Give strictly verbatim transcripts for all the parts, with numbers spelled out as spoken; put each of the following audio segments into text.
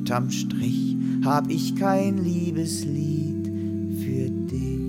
Unterm Strich hab ich kein Liebeslied für dich.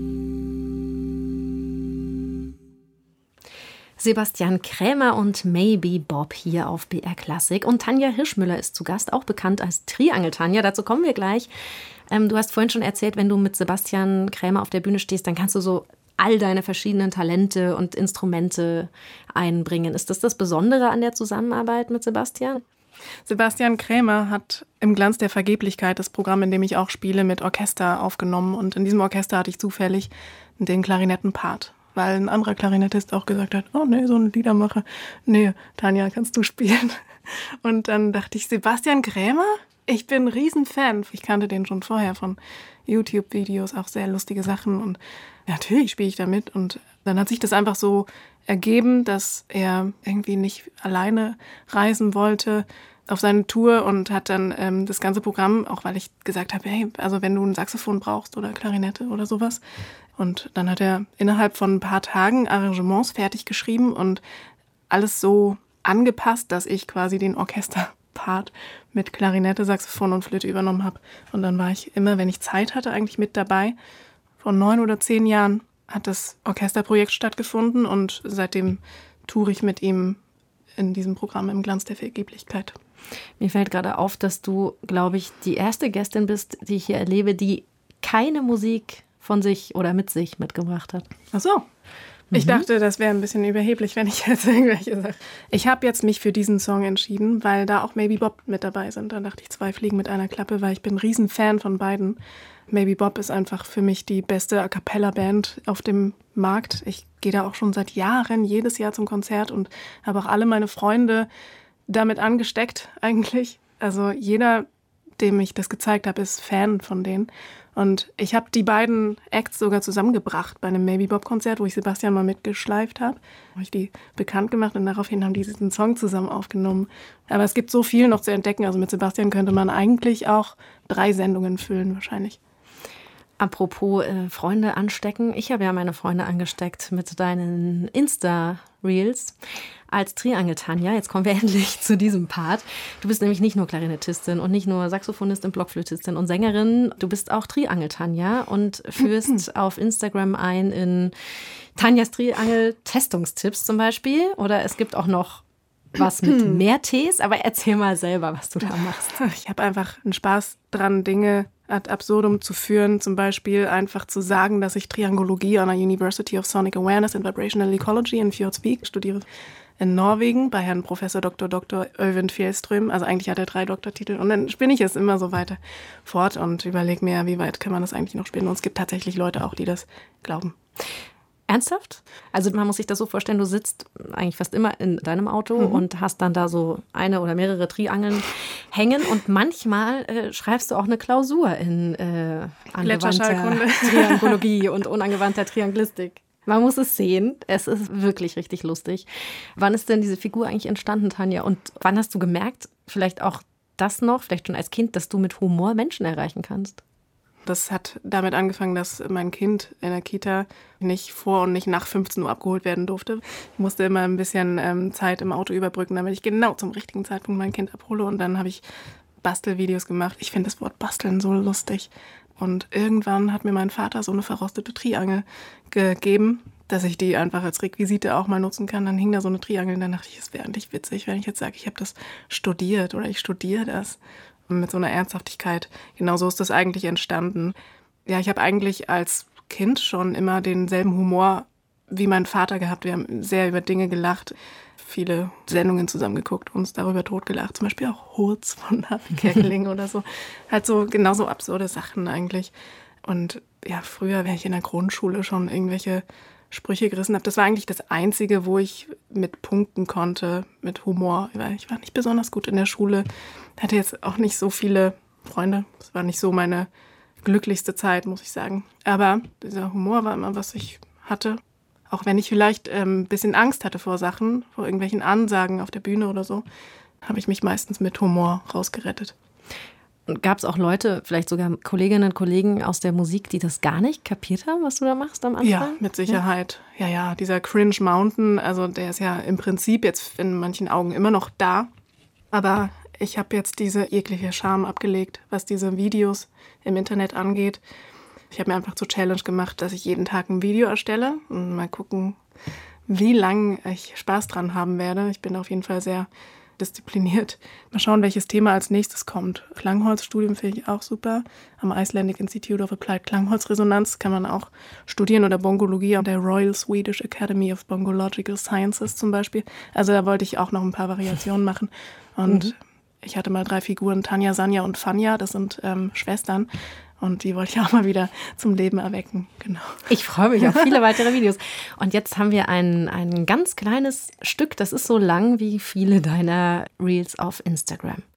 Sebastian Krämer und Maybe Bob hier auf B R Klassik. Und Tanja Hirschmüller ist zu Gast, auch bekannt als Triangel Tanja. Dazu kommen wir gleich. Ähm, du hast vorhin schon erzählt, wenn du mit Sebastian Krämer auf der Bühne stehst, dann kannst du so all deine verschiedenen Talente und Instrumente einbringen. Ist das das Besondere an der Zusammenarbeit mit Sebastian? Sebastian Krämer hat im Glanz der Vergeblichkeit das Programm, in dem ich auch spiele, mit Orchester aufgenommen. Und in diesem Orchester hatte ich zufällig den Klarinettenpart, weil ein anderer Klarinettist auch gesagt hat, oh nee, so ein Liedermacher, nee, Tanja, kannst du spielen? Und dann dachte ich, Sebastian Krämer? Ich bin ein Riesenfan. Ich kannte den schon vorher von YouTube-Videos, auch sehr lustige Sachen. Und natürlich spiele ich da mit. Und dann hat sich das einfach so ergeben, dass er irgendwie nicht alleine reisen wollte auf seine Tour und hat dann ähm, das ganze Programm, auch weil ich gesagt habe, hey, also wenn du ein Saxophon brauchst oder Klarinette oder sowas. Und dann hat er innerhalb von ein paar Tagen Arrangements fertig geschrieben und alles so angepasst, dass ich quasi den Orchesterpart mit Klarinette, Saxophon und Flöte übernommen habe. Und dann war ich immer, wenn ich Zeit hatte, eigentlich mit dabei. Vor neun oder zehn Jahren hat das Orchesterprojekt stattgefunden und seitdem toure ich mit ihm in diesem Programm im Glanz der Vergeblichkeit. Mir fällt gerade auf, dass du, glaube ich, die erste Gästin bist, die ich hier erlebe, die keine Musik von sich oder mit sich mitgebracht hat. Ach so. Ich mhm. dachte, das wäre ein bisschen überheblich, wenn ich jetzt irgendwelche sage. Ich habe jetzt mich für diesen Song entschieden, weil da auch Maybe Bob mit dabei sind. Da dachte ich, zwei Fliegen mit einer Klappe, weil ich bin ein Riesenfan von beiden. Maybe Bob ist einfach für mich die beste A-Cappella-Band auf dem Markt. Ich gehe da auch schon seit Jahren jedes Jahr zum Konzert und habe auch alle meine Freunde damit angesteckt eigentlich. Also jeder, dem ich das gezeigt habe, ist Fan von denen. Und ich habe die beiden Acts sogar zusammengebracht bei einem Maybe Bob-Konzert, wo ich Sebastian mal mitgeschleift habe. Habe ich die bekannt gemacht und daraufhin haben die diesen Song zusammen aufgenommen. Aber es gibt so viel noch zu entdecken. Also mit Sebastian könnte man eigentlich auch drei Sendungen füllen wahrscheinlich. Apropos äh, Freunde anstecken. Ich habe ja meine Freunde angesteckt mit deinen Insta-Reels als Triangel Tanja. Jetzt kommen wir endlich zu diesem Part. Du bist nämlich nicht nur Klarinettistin und nicht nur Saxophonistin, Blockflötistin und Sängerin. Du bist auch Triangel Tanja und führst auf Instagram ein in Tanjas Triangel-Testungstipps zum Beispiel. Oder es gibt auch noch was mit mehr Tees. Aber erzähl mal selber, was du da machst. Ich habe einfach einen Spaß dran, Dinge ad absurdum zu führen, zum Beispiel einfach zu sagen, dass ich Triangologie an der University of Sonic Awareness and Vibrational Ecology in Fjordsvik studiere in Norwegen bei Herrn Professor Doktor Doktor Øyvind Fjellström. Also eigentlich hat er drei Doktortitel und dann spinne ich es immer so weiter fort und überlege mir, wie weit kann man das eigentlich noch spinnen. Und es gibt tatsächlich Leute auch, die das glauben. Ernsthaft? Also man muss sich das so vorstellen, du sitzt eigentlich fast immer in deinem Auto mhm. und hast dann da so eine oder mehrere Triangeln hängen und manchmal äh, schreibst du auch eine Klausur in äh, angewandter Triangologie und unangewandter Trianglistik. Man muss es sehen, es ist wirklich richtig lustig. Wann ist denn diese Figur eigentlich entstanden, Tanja? Und wann hast du gemerkt, vielleicht auch das noch, vielleicht schon als Kind, dass du mit Humor Menschen erreichen kannst? Das hat damit angefangen, dass mein Kind in der Kita nicht vor und nicht nach fünfzehn Uhr abgeholt werden durfte. Ich musste immer ein bisschen ähm, Zeit im Auto überbrücken, damit ich genau zum richtigen Zeitpunkt mein Kind abhole. Und dann habe ich Bastelvideos gemacht. Ich finde das Wort Basteln so lustig. Und irgendwann hat mir mein Vater so eine verrostete Triangel gegeben, dass ich die einfach als Requisite auch mal nutzen kann. Dann hing da so eine Triangel und dann dachte ich, es wäre eigentlich witzig, wenn ich jetzt sage, ich habe das studiert oder ich studiere das. Mit so einer Ernsthaftigkeit. Genau so ist das eigentlich entstanden. Ja, ich habe eigentlich als Kind schon immer denselben Humor wie mein Vater gehabt. Wir haben sehr über Dinge gelacht, viele Sendungen zusammen geguckt, uns darüber totgelacht. Zum Beispiel auch Hurz von Harvey Kerkeling oder so. Halt so genauso absurde Sachen eigentlich. Und ja, früher, wenn ich in der Grundschule schon irgendwelche Sprüche gerissen habe, das war eigentlich das Einzige, wo ich mit punkten konnte, mit Humor. Ich war nicht besonders gut in der Schule, hatte jetzt auch nicht so viele Freunde. Es war nicht so meine glücklichste Zeit, muss ich sagen. Aber dieser Humor war immer, was ich hatte. Auch wenn ich vielleicht ähm, ein bisschen Angst hatte vor Sachen, vor irgendwelchen Ansagen auf der Bühne oder so, habe ich mich meistens mit Humor rausgerettet. Und gab es auch Leute, vielleicht sogar Kolleginnen und Kollegen aus der Musik, die das gar nicht kapiert haben, was du da machst am Anfang? Ja, mit Sicherheit. Ja, ja, dieser Cringe Mountain, also der ist ja im Prinzip jetzt in manchen Augen immer noch da. Aber ich habe jetzt diese jegliche Scham abgelegt, was diese Videos im Internet angeht. Ich habe mir einfach zur Challenge gemacht, dass ich jeden Tag ein Video erstelle und mal gucken, wie lange ich Spaß dran haben werde. Ich bin auf jeden Fall sehr diszipliniert. Mal schauen, welches Thema als nächstes kommt. Klangholzstudium finde ich auch super. Am Icelandic Institute of Applied Klangholzresonanz kann man auch studieren oder Bongologie an der Royal Swedish Academy of Bongological Sciences zum Beispiel. Also da wollte ich auch noch ein paar Variationen machen. Und mhm. ich hatte mal drei Figuren, Tanja, Sanja und Fanja, das sind ähm, Schwestern. Und die wollte ich auch mal wieder zum Leben erwecken. Genau. Ich freue mich auf viele weitere Videos. Und jetzt haben wir ein, ein ganz kleines Stück, das ist so lang wie viele deiner Reels auf Instagram.